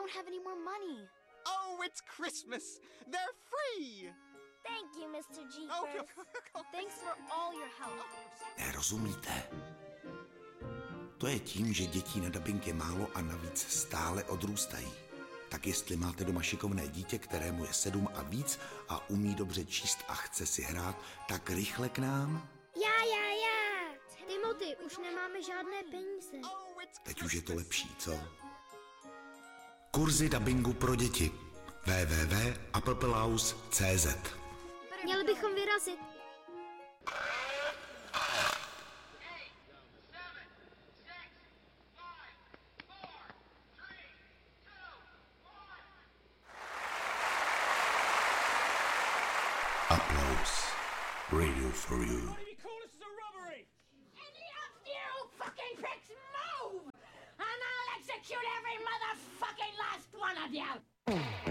don't have any more money. Oh, it's Christmas. They're free. Thank you, Mr. Jeepers. Thanks for all your help. Nerozumíte? To je tím, že dětí na dabing je málo a navíc stále odrůstají. Tak jestli máte doma šikovné dítě, kterému je 7 a víc a umí dobře číst a chce si hrát, tak rychle k nám. Já. Timothy, už nemáme žádné peníze. Teď už je to lepší, co? Kurzy dabingu pro děti. www.applepelaus.cz. Měli bychom vyrazit. Applause. Radio for you. Fucking pricks move! And I'll execute every motherfucking last one of you!